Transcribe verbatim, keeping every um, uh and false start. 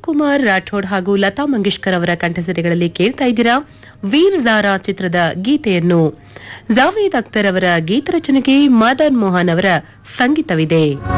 ರಾಜ್ಕುಮಾರ್ ರಾಠೋಡ್ ಹಾಗೂ ಲತಾ ಮಂಗೇಶ್ಕರ್ ಅವರ ಕಂಠಸಿರಿಗಳಲ್ಲಿ ಕೇಳ್ತಾ ಇದ್ದೀರಾ ವೀರ್ ಝಾರಾ ಚಿತ್ರದ ಗೀತೆಯನ್ನು. ಜಾವೇದ್ ಅಖ್ತರ್ ಅವರ ಗೀತರಚನೆಗೆ ಮದನ್ ಮೋಹನ್ ಅವರ ಸಂಗೀತವಿದೆ.